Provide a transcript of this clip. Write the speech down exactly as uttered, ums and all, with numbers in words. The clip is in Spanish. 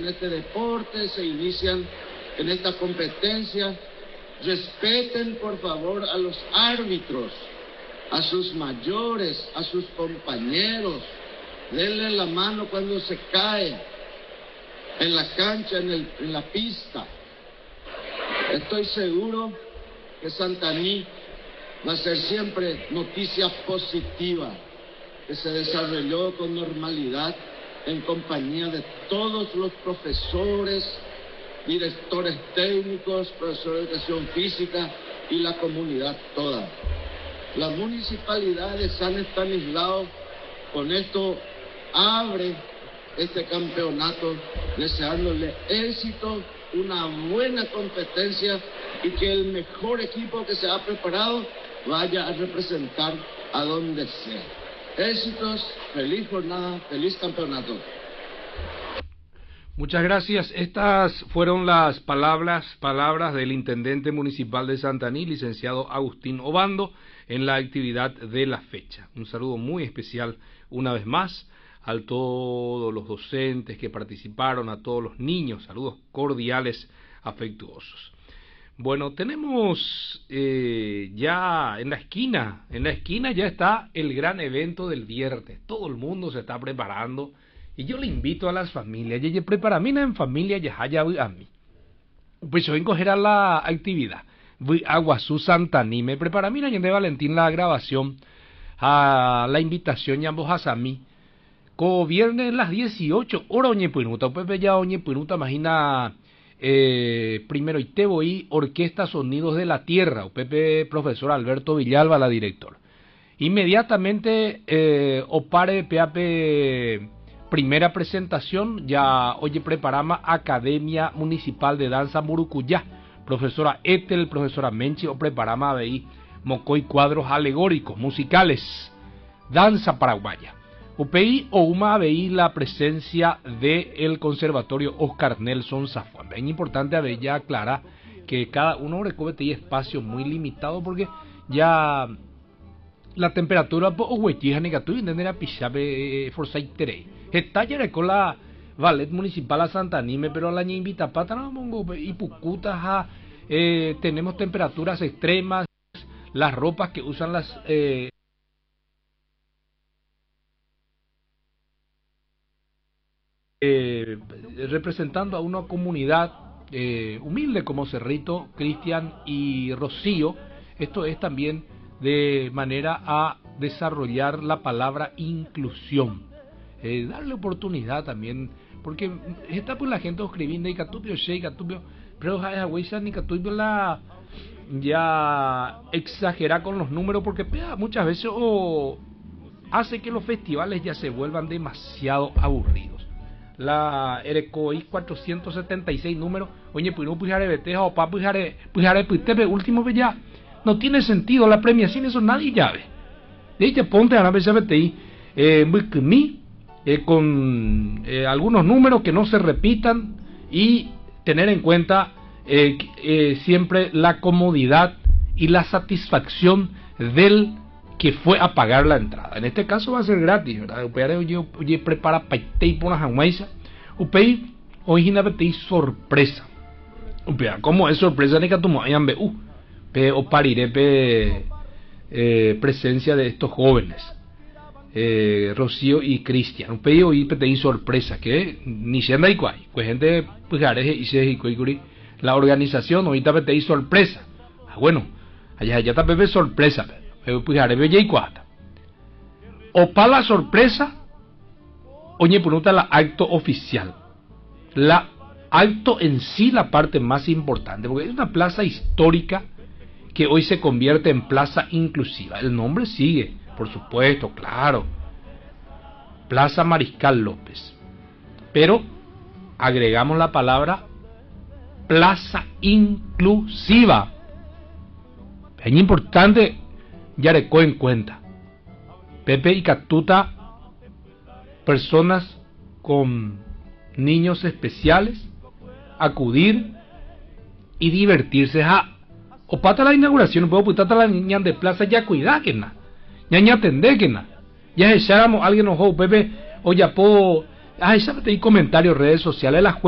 este deporte, se inician en esta competencia. Respeten, por favor, a los árbitros, a sus mayores, a sus compañeros. Denle la mano cuando se cae en la cancha, en, el, en la pista. Estoy seguro que Santaní va a ser siempre noticia positiva, que se desarrolló con normalidad en compañía de todos los profesores, directores técnicos, profesores de educación física y la comunidad toda. La municipalidad de San Estanislao con esto abre este campeonato, deseándole éxito, una buena competencia y que el mejor equipo que se ha preparado vaya a representar a donde sea. Éxitos, feliz jornada, feliz campeonato. Muchas gracias. Estas fueron las palabras, palabras del intendente municipal de Santaní, licenciado Agustín Obando, en la actividad de la fecha. Un saludo muy especial una vez más a todos los docentes que participaron, a todos los niños, saludos cordiales, afectuosos. Bueno, tenemos eh, ya en la esquina, en la esquina ya está el gran evento del viernes. Todo el mundo se está preparando y yo le invito a las familias, ya prepara mina en familia ya haya a mí. Pues yo vengo a coger a la actividad. Voy a Guazú Santaní, me prepara mina y de Valentín la grabación, a la invitación y ambos a mí. Co viernes las dieciocho horas oñe pinuta, Pepe ya oñe pinuta, imagina. Eh, primero y te voy Orquesta Sonidos de la Tierra, o Pepe profesor Alberto Villalba, la director. Inmediatamente eh, opare peape primera presentación, ya oye preparama Academia Municipal de Danza Murucuyá, profesora Etel, profesora Menchi, o preparama veí mocoy cuadros alegóricos, musicales, danza paraguaya. U P I o UMA veí la presencia del Conservatorio Oscar Nelson Zafón. Es importante haber ya aclarar que cada uno recoge espacio muy limitado porque ya la temperatura o huetija negativa entender pisabe forsaiterei. Está ya con la Ballet Municipal a Santanime, pero la invita pata no mongo y pucutas eh, tenemos temperaturas extremas, las ropas que usan las eh, Eh, representando a una comunidad eh, humilde como Cerrito, Cristian y Rocío. Esto es también de manera a desarrollar la palabra inclusión, eh, darle oportunidad también, porque está pues la gente escribiendo y catupio shei catupio, pero ni catupio la ya exagera con los números porque pega muchas veces o hace que los festivales ya se vuelvan demasiado aburridos. La Erecoí cuatrocientos setenta y seis número, oye, pues no pujare beteja o pa pujare, pujare puitepe, último ve ya, no tiene sentido la premiación, eso nadie ya ve. De hecho, ponte a la vez ahí, eh, muy eh, con eh, algunos números que no se repitan y tener en cuenta eh, eh, siempre la comodidad y la satisfacción del que fue a pagar la entrada. En este caso va a ser gratis, ¿verdad? U P I oye, oye prepara paitei por una jamaiza. U P I hoy betei sorpresa. U P I como es sorpresa ni que tu hayan be u pe o pariré pe eh, presencia de estos jóvenes. Eh, Rocío y Cristian. U P I hoy betei sorpresa que ni se anda igual. Pues gente pues areje y se la organización ahorita betei sorpresa. Ah, bueno, allá allá está pepe sorpresa. O para la sorpresa, oye, pregunta la acto oficial. La acto en sí, la parte más importante, porque es una plaza histórica que hoy se convierte en plaza inclusiva. El nombre sigue, por supuesto, claro. Plaza Mariscal López. Pero agregamos la palabra plaza inclusiva. Es importante. Ya recó en cuenta Pepe y Catuta, personas con niños especiales, acudir y divertirse. Ja, o pata la inauguración, puedo putata la niña de plaza ya cuidá que na, ya ya atender que na, ya echáramos alguien ojo Pepe, o ya puedo, ah, esa te di comentarios redes sociales, las